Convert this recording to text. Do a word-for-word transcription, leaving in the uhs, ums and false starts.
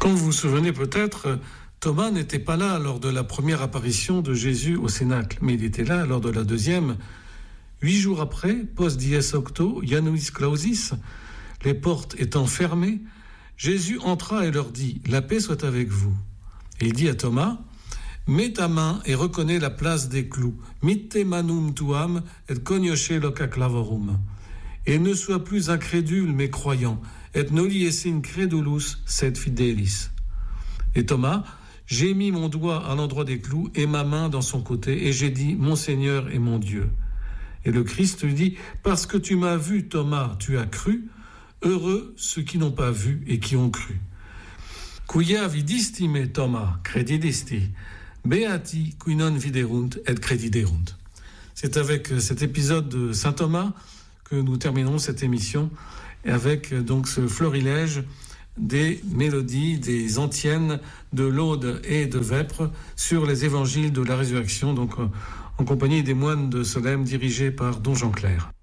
Comme vous vous souvenez peut-être, Thomas n'était pas là lors de la première apparition de Jésus au Cénacle, mais il était là lors de la deuxième. Huit jours après, post dies octo, Januis clausis, les portes étant fermées, Jésus entra et leur dit « La paix soit avec vous ». Et il dit à Thomas « Mets ta main et reconnais la place des clous. Mitte manum tuam et cognosce loca clavorum. Et ne sois plus incrédule mais croyant. Et noli essin credulus sed fidelis. » Et Thomas, j'ai mis mon doigt à l'endroit des clous et ma main dans son côté, et j'ai dit, mon Seigneur et mon Dieu. Et le Christ lui dit, parce que tu m'as vu, Thomas, tu as cru. Heureux ceux qui n'ont pas vu et qui ont cru. Quia vidisti me, Thomas, credidisti. Beati qui non viderunt et crediderunt. C'est avec cet épisode de saint Thomas que nous terminerons cette émission, et avec donc ce florilège des mélodies, des antiennes de l'Aude et de Vêpres sur les évangiles de la résurrection, donc en compagnie des moines de Solesmes dirigés par Don Jean Clair.